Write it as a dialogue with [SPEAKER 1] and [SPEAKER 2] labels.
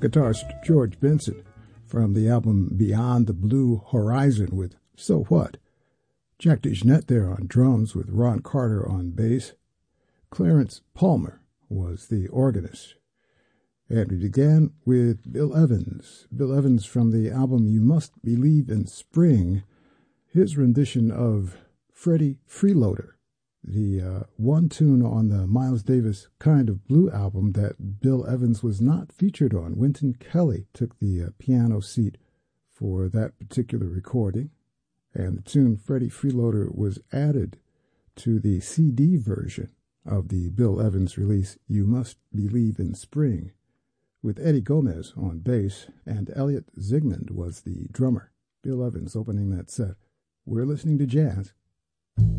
[SPEAKER 1] Guitarist George Benson from the album Beyond the Blue Horizon with So What. Jack DeJohnette there on drums with Ron Carter on bass. Clarence Palmer was the organist. And we began with Bill Evans. Bill Evans from the album You Must Believe in Spring. His rendition of Freddie Freeloader, the one tune on the Miles Davis Kind of Blue album that Bill Evans was not featured on. Wynton Kelly took the piano seat for that particular recording, and the tune Freddie Freeloader was added to the CD version of the Bill Evans release You Must Believe in Spring, with Eddie Gomez on bass, and Elliot Zygmunt was the drummer. Bill Evans opening that set. We're listening to jazz